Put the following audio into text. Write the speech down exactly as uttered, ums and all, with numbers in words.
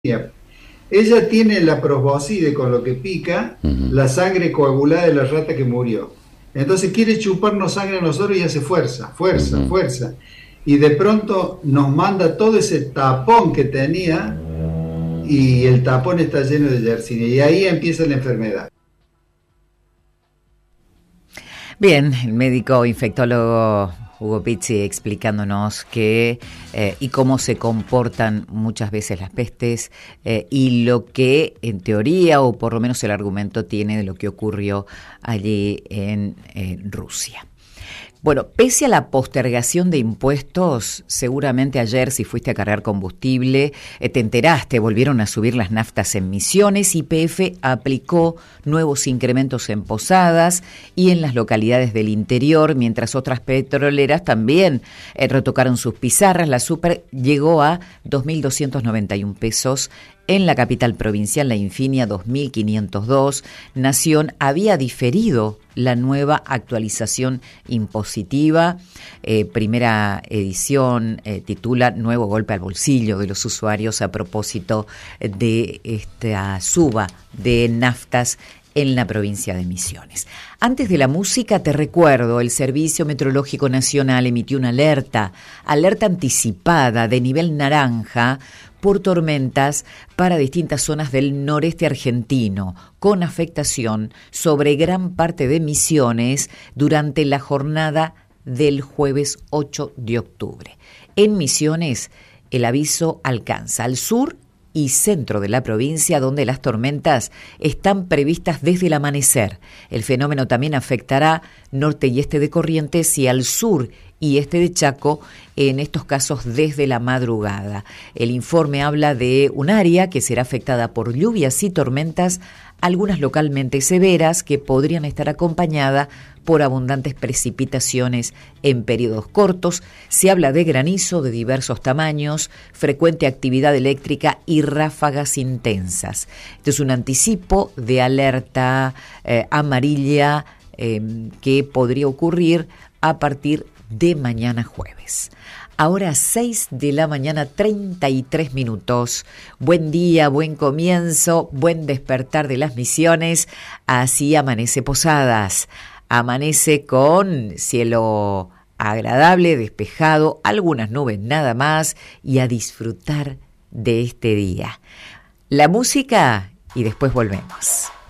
Ella tiene la proboscide con lo que pica, Ujú. la sangre coagulada de la rata que murió. Entonces quiere chuparnos sangre a nosotros y hace fuerza, fuerza, Ujú. fuerza. Y de pronto nos manda todo ese tapón que tenía y el tapón está lleno de Yersinia. Y ahí empieza la enfermedad. Bien, el médico infectólogo Hugo Pizzi explicándonos que eh, y cómo se comportan muchas veces las pestes eh, y lo que en teoría o por lo menos el argumento tiene de lo que ocurrió allí en eh, Rusia. Bueno, pese a la postergación de impuestos, seguramente ayer si fuiste a cargar combustible, eh, te enteraste, volvieron a subir las naftas en Misiones, Y P F aplicó nuevos incrementos en Posadas y en las localidades del interior, mientras otras petroleras también eh, retocaron sus pizarras. La super llegó a dos mil doscientos noventa y un pesos. En la capital provincial, la Infinia dos mil quinientos dos, Nación había diferido la nueva actualización impositiva. Eh, primera edición eh, titula Nuevo golpe al bolsillo de los usuarios a propósito de esta suba de naftas en la provincia de Misiones. Antes de la música, te recuerdo, el Servicio Meteorológico Nacional emitió una alerta, alerta anticipada de nivel naranja por tormentas para distintas zonas del noreste argentino, con afectación sobre gran parte de Misiones durante la jornada del jueves ocho de octubre. En Misiones, el aviso alcanza al sur y centro de la provincia, donde las tormentas están previstas desde el amanecer. El fenómeno también afectará norte y este de Corrientes y al sur y este de Chaco, en estos casos desde la madrugada. El informe habla de un área que será afectada por lluvias y tormentas, algunas localmente severas, que podrían estar acompañadas por abundantes precipitaciones en periodos cortos. Se habla de granizo de diversos tamaños, frecuente actividad eléctrica y ráfagas intensas. Este es un anticipo de alerta eh, amarilla eh, que podría ocurrir a partir de mañana jueves. Ahora seis de la mañana, treinta y tres minutos. Buen día, buen comienzo, buen despertar de las Misiones. Así amanece Posadas. Amanece con cielo agradable, despejado, algunas nubes nada más, y a disfrutar de este día. La música y después volvemos.